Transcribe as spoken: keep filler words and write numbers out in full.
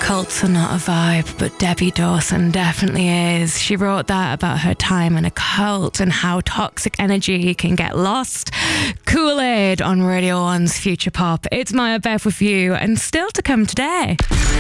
Cults are not a vibe, but Debbie Dawson definitely is. She wrote that about her time in a cult and how toxic energy can get lost. Kool-Aid on Radio one's Future Pop. It's Maya Beth with you, and still to come today.